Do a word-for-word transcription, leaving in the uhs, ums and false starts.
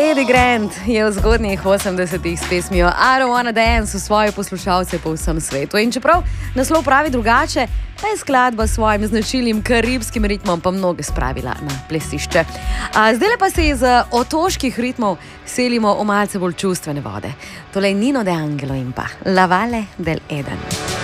Eddie Grant je v zgodnjih osemdesetih s pesmijo I Don't Wanna Dance v svoje poslušalce po vsem svetu. In čeprav naslov pravi drugače, pa je skladba s svojim značilnim karibskim ritmom pa mnoge spravila na plesišče. Zdaj pa se iz otoških ritmov selimo v malce bolj čustvene vode. Tole je Nino De Angelo in pa La Valle del Eden.